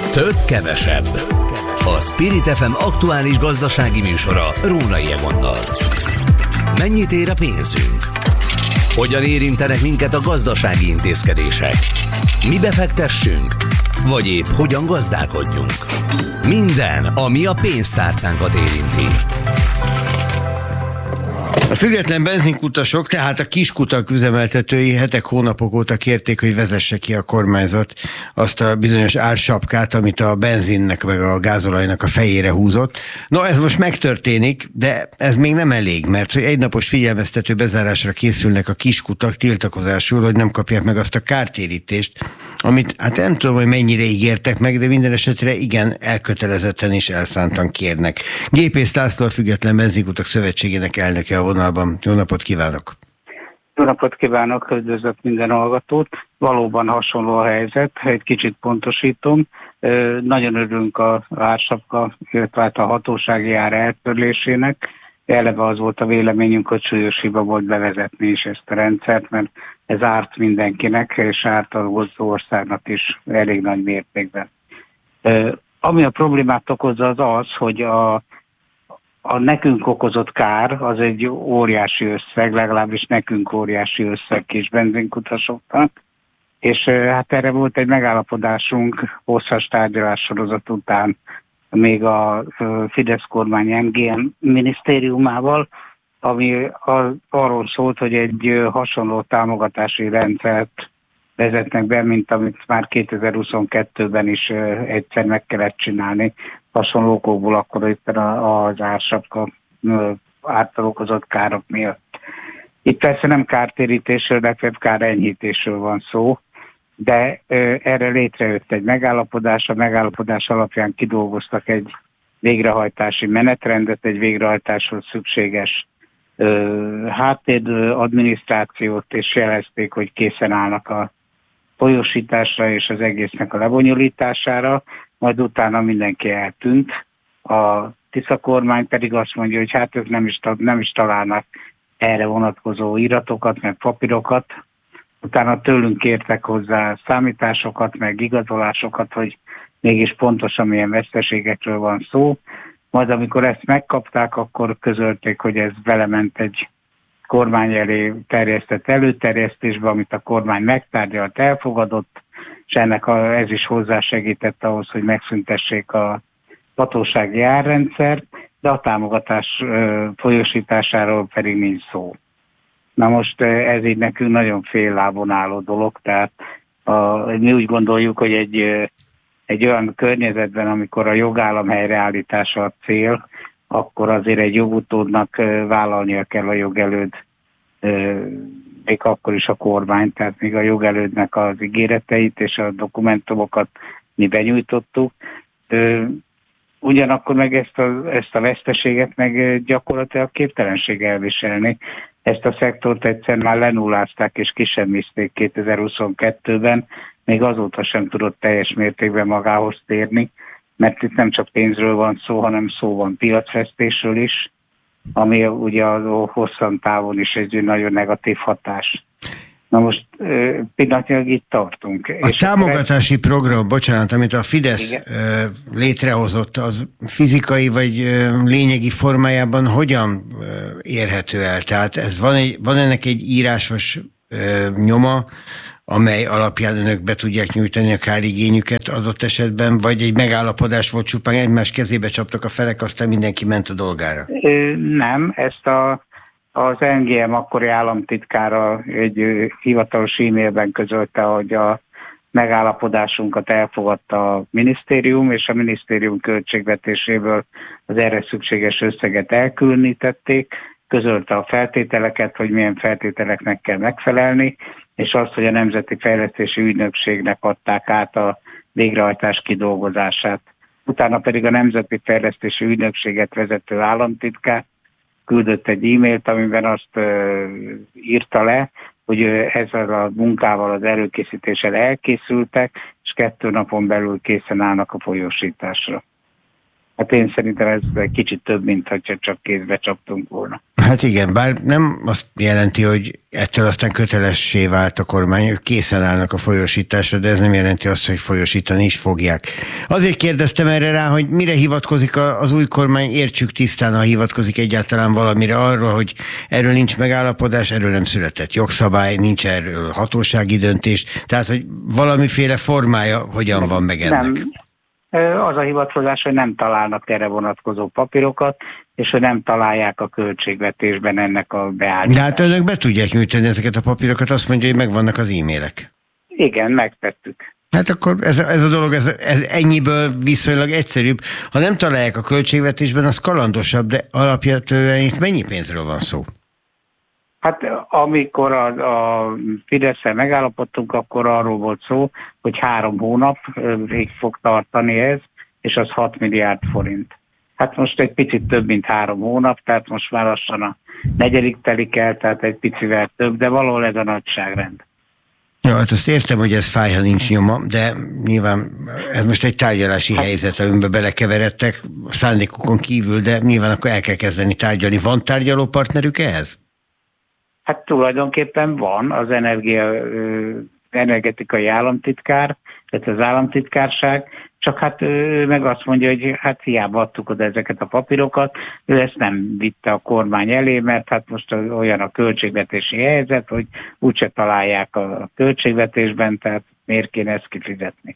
Több kevesebb. A Spirit FM aktuális gazdasági műsora Rónai Egonnal. Mennyit ér a pénzünk? Hogyan érintenek minket a gazdasági intézkedések? Mibe fektessünk? Vagy épp hogyan gazdálkodjunk? Minden, ami a pénztárcánkat érinti. A független benzinkutasok, tehát a kiskutak üzemeltetői hetek, hónapok óta kérték, hogy vezesse ki a kormányzat azt a bizonyos ársapkát, amit a benzinnek meg a gázolajnak a fejére húzott. No, ez most megtörténik, de ez még nem elég, mert hogy egynapos figyelmeztető bezárásra készülnek a kiskutak tiltakozásul, hogy nem kapják meg azt a kártérítést, amit hát nem tudom, hogy mennyire ígértek meg, de minden esetre igen elkötelezetten és elszántan kérnek. Gépész László, a Független Benzinkutak Szövetségének elnöke a vonalban. Jó napot kívánok! Jó napot kívánok, üdvözlök minden hallgatót. Valóban hasonló a helyzet, egy kicsit pontosítom. Nagyon örülünk a ársapka, illetve a hatósági ár eltörlésének. Eleve az volt a véleményünk, hogy súlyos hiba volt bevezetni is ezt a rendszert, mert ez árt mindenkinek, és árt az országnak is elég nagy mértékben. Ami a problémát okozza az, hogy a nekünk okozott kár az egy óriási összeg, legalábbis nekünk óriási összeg kis benzinkutasoknak, és hát erre volt egy megállapodásunk hosszas tárgyalássorozat után még a Fidesz kormány MGM minisztériumával, ami arról szólt, hogy egy hasonló támogatási rendszert vezetnek be, mint amit már 2022-ben is egyszer meg kellett csinálni, hasonló okokból, akkor éppen az ársapka által okozott károk miatt. Itt persze nem kártérítésről, de kárenyhítésről van szó, de erre létrejött egy megállapodás, a megállapodás alapján kidolgoztak egy végrehajtási menetrendet, egy végrehajtáshoz szükséges adminisztrációt, és jelezték, hogy készen állnak a folyósításra és az egésznek a lebonyolítására, majd utána mindenki eltűnt. A Tisza kormány pedig azt mondja, hogy hát ők nem is találnak erre vonatkozó iratokat, meg papírokat. Utána tőlünk kértek hozzá számításokat, meg igazolásokat, hogy mégis pontosan milyen veszteségekről van szó. Majd amikor ezt megkapták, akkor közölték, hogy ez belement egy kormány elé terjesztett előterjesztésbe, amit a kormány megtárgyalt, elfogadott, és ez is hozzásegített ahhoz, hogy megszüntessék a hatósági árrendszert, de a támogatás folyósításáról pedig nincs szó. Na most ez így nekünk nagyon fél lábon álló dolog, tehát mi úgy gondoljuk, hogy egy olyan környezetben, amikor a jogállam helyreállítása a cél, akkor azért egy jogutódnak vállalnia kell a jogelőd, még akkor is a kormány, tehát még a jogelődnek az ígéreteit és a dokumentumokat mi benyújtottuk. Ugyanakkor meg ezt a veszteséget meg gyakorlatilag képtelenség elviselni. Ezt a szektort egyszer már lenullázták és kisemmizték 2022-ben, még azóta sem tudott teljes mértékben magához térni, mert itt nem csak pénzről van szó, hanem szó van piacvesztésről is, ami ugye a hosszan távon is egy nagyon negatív hatás. Na most pillanatnyilag itt tartunk. A támogatási program, bocsánat, amit a Fidesz létrehozott, az fizikai vagy lényegi formájában hogyan érhető el? Tehát van ennek egy írásos nyoma, amely alapján önök be tudják nyújtani a kárigényüket adott esetben, vagy egy megállapodás volt, csupán egymás kezébe csaptak a felek, aztán mindenki ment a dolgára? Nem, ezt az NGM akkori államtitkára egy hivatalos e-mailben közölte, hogy a megállapodásunkat elfogadta a minisztérium, és a minisztérium költségvetéséből az erre szükséges összeget elkülönítették, közölte a feltételeket, hogy milyen feltételeknek kell megfelelni, és azt, hogy a Nemzeti Fejlesztési Ügynökségnek adták át a végrehajtás kidolgozását. Utána pedig a Nemzeti Fejlesztési Ügynökséget vezető államtitkár küldött egy e-mailt, amiben azt írta le, hogy ezzel a munkával, az előkészítéssel elkészültek, és 2 napon belül készen állnak a folyósításra. Hát én szerintem ez egy kicsit több, mint hogyha csak kézbe csaptunk volna. Hát igen, bár nem azt jelenti, hogy ettől aztán kötelessé vált a kormány, ők készen állnak a folyósításra, de ez nem jelenti azt, hogy folyósítani is fogják. Azért kérdeztem erre rá, hogy mire hivatkozik az új kormány, értsük tisztán, ha hivatkozik egyáltalán valamire, arra, hogy erről nincs megállapodás, erről nem született jogszabály, nincs erről hatósági döntés, tehát hogy valamiféle formája hogyan van meg ennek. Nem. Az a hivatkozás, hogy nem találnak erre vonatkozó papírokat, és hogy nem találják a költségvetésben ennek a beállítását. De hát önök be tudják nyújtani ezeket a papírokat, azt mondja, hogy megvannak az e-mailek. Igen, megtettük. Hát akkor ez a dolog, ez ennyiből viszonylag egyszerűbb. Ha nem találják a költségvetésben, az kalandosabb, de alapvetően itt mennyi pénzről van szó? Hát amikor a Fidesz-szel megállapodtunk, akkor arról volt szó, hogy 3 hónapig fog tartani ez, és az 6 milliárd forint. Hát most egy picit több, mint 3 hónap, tehát most már lassan a 4. telik el, tehát egy picivel több, de valahol ez a nagyságrend. Ja, hát azt értem, hogy ez fáj, ha nincs nyoma, de nyilván ez most egy tárgyalási helyzet, amiben belekeveredtek szándékukon kívül, de nyilván akkor el kell kezdeni tárgyalni. Van tárgyaló partnerük ehhez? Hát tulajdonképpen van az energetikai államtitkár, tehát az államtitkárság, csak hát ő meg azt mondja, hogy hát hiába adtuk oda ezeket a papírokat, ő ezt nem vitte a kormány elé, mert hát most olyan a költségvetési helyzet, hogy úgyse találják a költségvetésben, tehát miért kéne ezt kifizetni.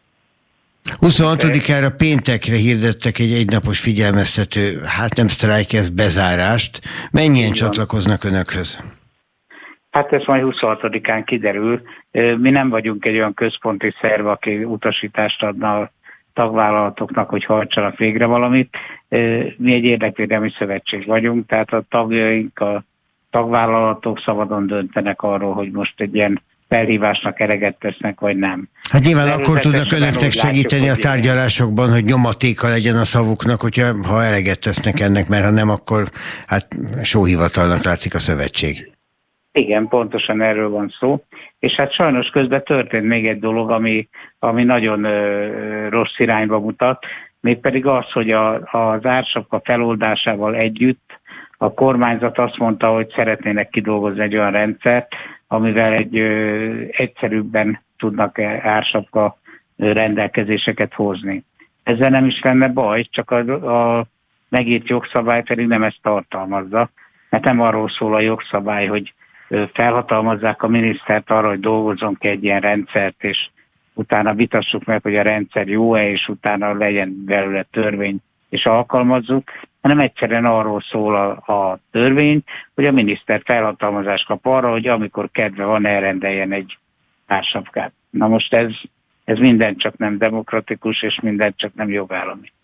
26-ára péntekre hirdettek egy egynapos figyelmeztető, hát nem sztrájk, ez bezárást. Mennyien csatlakoznak önökhöz? Hát ez majd 26-án kiderül. Mi nem vagyunk egy olyan központi szerv, aki utasítást adna a tagvállalatoknak, hogy hajtsanak végre valamit. Mi egy érdekvédelmi szövetség vagyunk, tehát a tagjaink, a tagvállalatok szabadon döntenek arról, hogy most egy ilyen felhívásnak eleget tesznek, vagy nem. Hát nyilván akkor tudnak önöknek segíteni a tárgyalásokban, hogy nyomatéka legyen a szavuknak, ha eleget tesznek ennek, mert ha nem, akkor hát sóhivatalnak látszik a szövetség. Igen, pontosan erről van szó. És hát sajnos közben történt még egy dolog, ami nagyon rossz irányba mutat, mégpedig az, hogy az ársapka feloldásával együtt a kormányzat azt mondta, hogy szeretnének kidolgozni egy olyan rendszert, amivel egy egyszerűbben tudnak ársapka rendelkezéseket hozni. Ezzel nem is lenne baj, csak a megírt jogszabály pedig nem ezt tartalmazza, mert nem arról szól a jogszabály, hogy felhatalmazzák a minisztert arra, hogy dolgozzon ki egy ilyen rendszert, és utána vitassuk meg, hogy a rendszer jó-e, és utána legyen belőle törvény, és alkalmazzuk, hanem egyszerűen arról szól a törvény, hogy a miniszter felhatalmazást kap arra, hogy amikor kedve van, elrendeljen egy ársapkát. Na most ez minden csak nem demokratikus, és minden csak nem jogállami.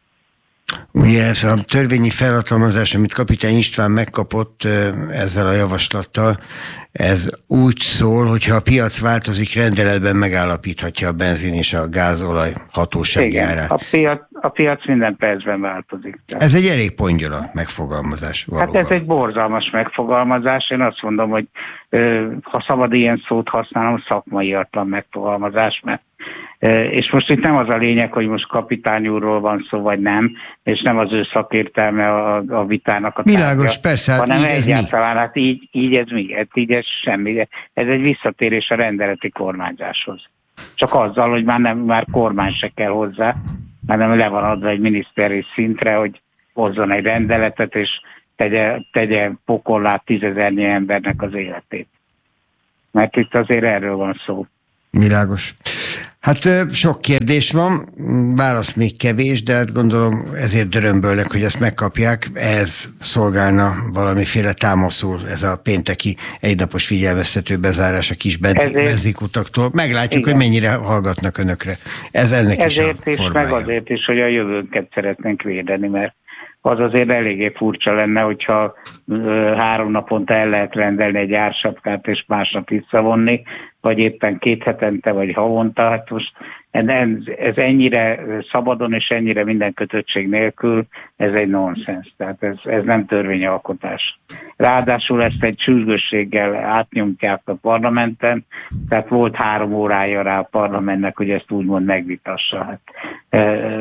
Ugye ez a törvényi felhatalmazás, amit Kapitány István megkapott ezzel a javaslattal, ez úgy szól, hogy ha a piac változik, rendeletben megállapíthatja a benzin és a gázolaj hatósági árát. A piac minden percben változik. Ez egy elég pongyola megfogalmazás. Valóban. Hát ez egy borzalmas megfogalmazás. Én azt mondom, hogy ha szabad ilyen szót használnom, szakmaiatlan megfogalmazás, mert és most itt nem az a lényeg, hogy most Kapitány úrról van szó, vagy nem, és nem az ő szakértelme a vitának a tárgya. Világos, persze, hát hanem így ez egyáltalán, hát így ez mi? Hát így ez semmi. Ez egy visszatérés a rendeleti kormányzáshoz. Csak azzal, hogy már kormány se kell hozzá, hanem le van adva egy miniszteri szintre, hogy hozzon egy rendeletet, és tegye pokollá 10 000 embernek az életét. Mert itt azért erről van szó. Világos. Hát sok kérdés van, válasz még kevés, de hát gondolom ezért dörömbölnek, hogy ezt megkapják. Ez szolgálna valamiféle támaszul, ez a pénteki egynapos figyelmeztető bezárás a kis benzinkutaktól. Meglátjuk, igen, hogy mennyire hallgatnak önökre. Ez ennek ezért is a formája. Meg azért is, hogy a jövőnket szeretnénk védeni, mert az azért eléggé furcsa lenne, hogyha 3 naponta el lehet rendelni egy ársapkát, és másnap visszavonni, vagy éppen 2 hetente, vagy havonta. Hát most ez ennyire szabadon, és ennyire minden kötöttség nélkül, ez egy nonsens. Tehát ez nem törvényalkotás. Ráadásul ezt egy sürgősséggel átnyomják a parlamenten, tehát volt 3 órája rá a parlamentnek, hogy ezt úgymond megvitassa. Hát,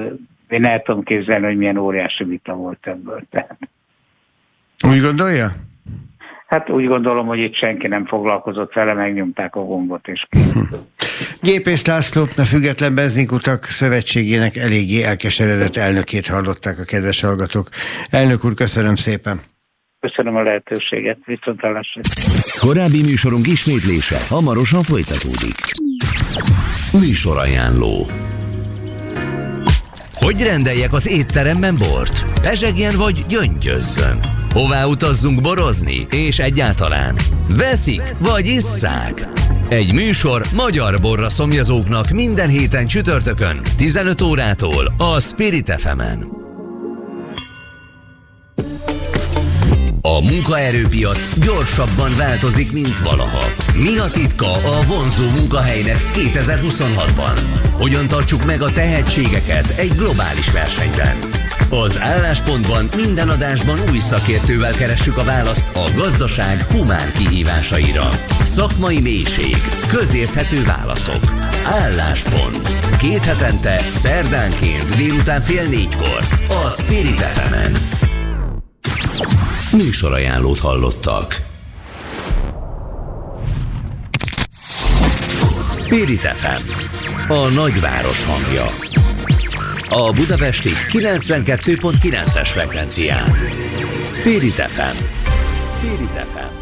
én el tudom képzelni, hogy milyen óriási vita volt ebből. Úgy gondolja? Hát úgy gondolom, hogy itt senki nem foglalkozott vele, megnyomták a gombot és Gépész László, a Független Benzinkutak Szövetségének eléggé elkeseredett elnökét hallották a kedves hallgatók. Elnök úr, köszönöm szépen. Köszönöm a lehetőséget, viszontlátásra. Korábbi műsorunk ismétlése hamarosan folytatódik. Műsorajánló. Hogy rendeljek az étteremben bort? Pezsegjen vagy gyöngyözzön? Hová utazzunk borozni? És egyáltalán veszik vagy isszák? Egy műsor magyar borra szomjazóknak minden héten csütörtökön 15 órától a Spirit FM-en. A munkaerőpiac gyorsabban változik, mint valaha. Mi a titka a vonzó munkahelynek 2026-ban? Hogyan tartsuk meg a tehetségeket egy globális versenyben? Az Álláspontban minden adásban új szakértővel keressük a választ a gazdaság humán kihívásaira. Szakmai mélység, közérthető válaszok. Álláspont. 2 hetente, szerdánként délután 3:30 a Spirit FM-en. Műsorajánlót hallottak. Spirit FM, a nagyváros hangja. A budapesti 92.9-es frekvencián. Spirit FM. Spirit FM.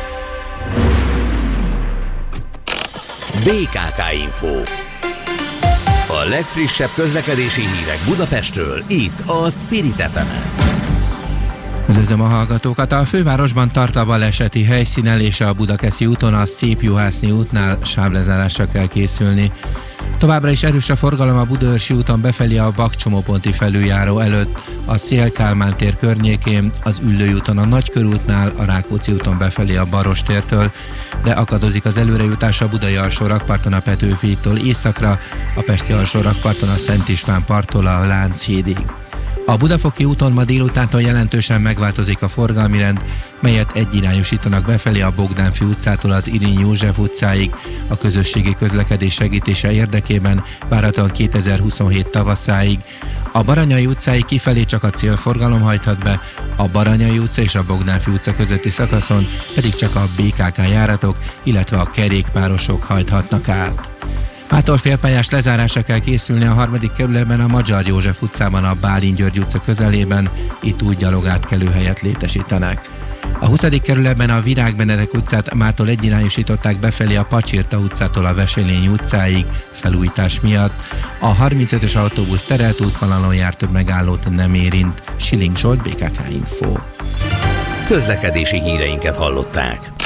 BKK Info. A legfrissebb közlekedési hírek Budapestről, itt a Spirit FM-en. Üdvözlöm a hallgatókat! A fővárosban tart a baleseti helyszínelése a Budakeszi úton, a Szépjuhászni útnál sávlezárásra kell készülni. Továbbra is erős a forgalom a Budaörsi úton befelé a Bakcsomóponti felüljáró előtt, a Széll-Kálmán tér környékén, az Üllői úton a Nagykörútnál, a Rákóczi úton befelé a Barostértől, de akadozik az előrejutás a Budai alsó rakparton a Petőfi hídtól északra, a Pesti alsó rakparton a Szent István parttól a Lánchídig. A Budafoki úton ma délutántól jelentősen megváltozik a forgalmi rend, melyet egyirányosítanak befelé a Bogdánfi utcától az Irinyi József utcáig, a közösségi közlekedés segítése érdekében várhatóan 2027 tavaszáig. A Baranyai utcáig kifelé csak a célforgalom hajthat be, a Baranyai utca és a Bogdánfi utca közötti szakaszon pedig csak a BKK járatok, illetve a kerékpárosok hajthatnak át. Mától félpályás lezárásra kell készülni a 3. kerületben a Magyar József utcában a Bálint György utca közelében, itt úgy gyalogátkelőhelyet létesítenek. A 20. kerületben a Virág Benedek utcát mától egyirányosították befelé a Pacsirta utcától a Veselényi utcáig felújítás miatt. A 35-ös autóbusz terelt útvonalon jár, több megállót nem érint. Schilling Zsolt, BKK Info. Közlekedési híreinket hallották.